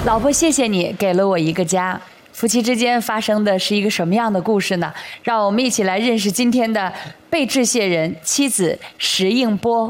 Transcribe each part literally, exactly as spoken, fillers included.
老婆，谢谢你给了我一个家。夫妻之间发生的是一个什么样的故事呢？让我们一起来认识今天的被致谢人妻子石应波。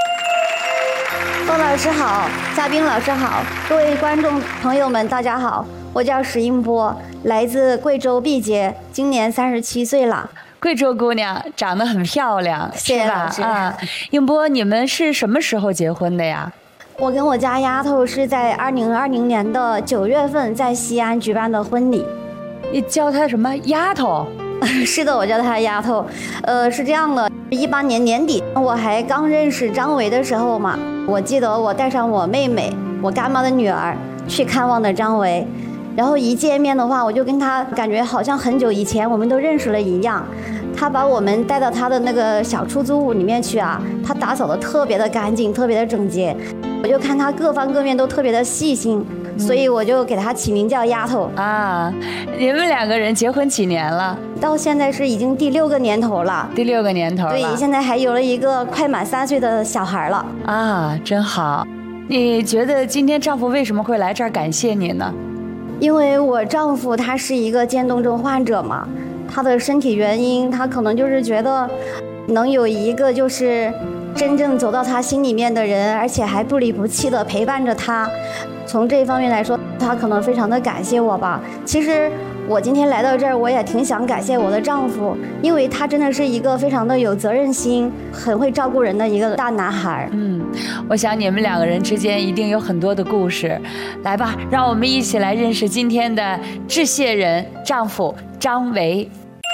窦老师好，嘉宾老师好，各位观众朋友们大家好，我叫石应波，来自贵州毕节，今年三十七岁了。 贵州姑娘长得很漂亮， 谢谢老师。 啊，应波，你们是什么时候结婚的呀？ 我跟我家丫头是在二零二零年的九月份在西安举办的婚礼。 你叫她什么丫头？ 是的，我叫她丫头。呃，是这样的，一八年年底我还刚认识张维的时候嘛，我记得我带上我妹妹，我干妈的女儿去看望的张维，然后一见面的话，我就跟他感觉好像很久以前我们都认识了一样。他把我们带到他的那个小出租屋里面去啊，他打扫的特别的干净，特别的整洁。我就看他各方各面都特别的细心，所以我就给他起名叫丫头。 啊，你们两个人结婚几年了？ 到现在是已经第六个年头了。 第六个年头了。 对，现在还有了一个快满三岁的小孩了。 啊，真好。你觉得今天丈夫为什么会来这儿感谢你呢？ 因为我丈夫他是一个渐冻症患者嘛，他的身体原因，他可能就是觉得能有一个就是真正走到他心里面的人，而且还不离不弃的陪伴着他，从这一方面来说，他可能非常的感谢我吧。其实我今天来到这儿，我也挺想感谢我的丈夫，因为他真的是一个非常的有责任心，很会照顾人的一个大男孩。 嗯，我想你们两个人之间一定有很多的故事。来吧，让我们一起来认识今天的致谢人丈夫张维。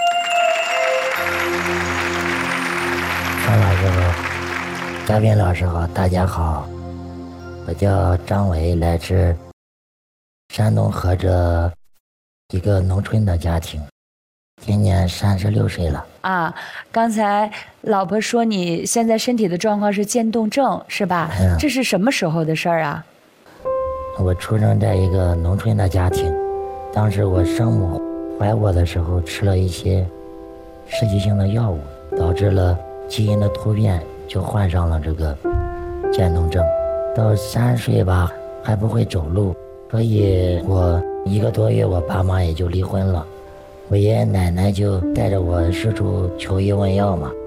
张老师好，嘉宾老师好，大家好，我叫张维，来自山东菏泽一个农村的家庭，今年三十六岁了。 啊，刚才老婆说你现在身体的状况是渐冻症，是吧？ 嗯， 这是什么时候的事儿啊？ 我出生在一个农村的家庭，当时我生母怀我的时候吃了一些刺激性的药物，导致了基因的突变，就患上了这个渐冻症。到三岁吧还不会走路，所以我一个多月我爸妈也就离婚了，我爷爷奶奶就带着我四处求医问药嘛，